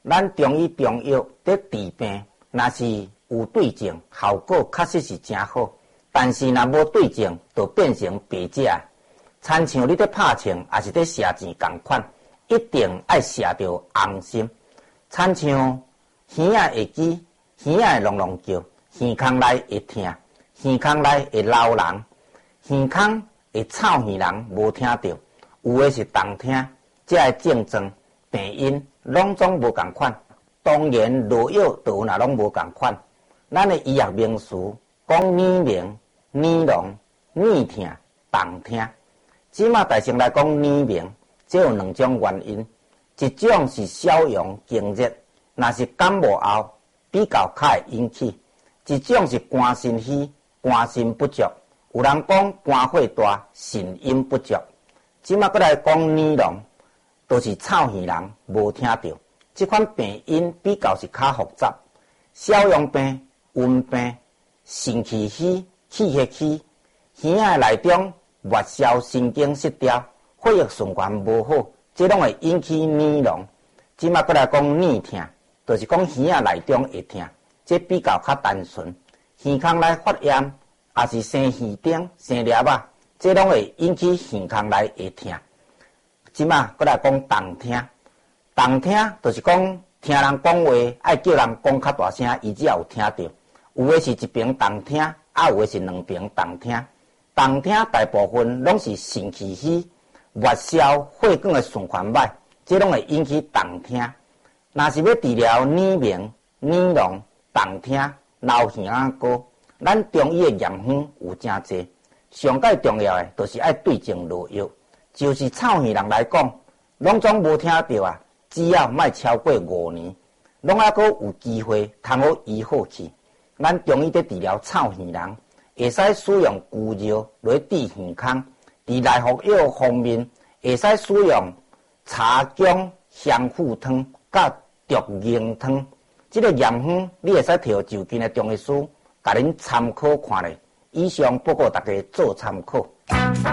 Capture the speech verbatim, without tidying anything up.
咱中医中药在治病，若是有对症，效果确实是真好。但是若无对症，就变成白食。亲像你在拍枪，也是在射箭同款，一定爱射着红心。亲像耳仔会记，耳仔会隆隆叫，耳孔内会痛，耳孔内会流人，耳孔会臭耳人无听到，有的是动听，这个症状病因拢总无共款。当然落药就有哪拢无共款。咱的医学名词讲耳鸣、耳聋、耳痛、动听。即马大成来讲耳鸣，这有两种原因，一种是小阳经热，若是感冒后比较较会引起；一种是肝肾虚、肝肾不足。有人讲肝火大、肾阴不足。即马过来讲耳聋，都、就是臭耳人无听到。这款病因比较是较复杂，小阳病、温病、肾气虚、气血虚，耳仔内中末梢神经失调，血液循环无好，这拢会引起耳聋。即马过来讲耳痛，就是讲耳仔内中会痛，这比较较单纯。耳孔内发炎，也是生耳钉、生粒仔，这拢会引起耳孔内会痛。即马过来讲动听。动听就是讲听人讲话，爱叫人讲较大声，伊才有听到。有的是一边动听，啊有的是两边动听。动听大部分拢是肾气虚、末梢血管的循环歹，这拢会引起动听。若是要治疗耳鸣、耳聋、动听、流耳仔膏，咱中医的验方有真济。上界重要的就是爱对症落药，就是臭耳人来讲，拢总无听到啊。只要莫超过五年，拢还阁有机会通好医好去。咱中医在治疗臭耳人，会使使用猪肉来治耳孔；伫内服药方面，会使使用茶姜香附汤甲竹荏汤。这个验方你会使摕就近的中医师，甲恁参考看咧。以上报告大家做参考。